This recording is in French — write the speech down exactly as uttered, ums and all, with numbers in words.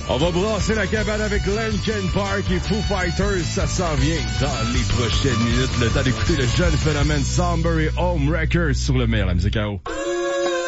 On va brasser la cabane avec Linkin Park et Foo Fighters. Ça s'en vient dans les prochaines minutes. Le temps d'écouter le jeune phénomène Somber et Home Wrecker sur le meilleur, la musique à eau.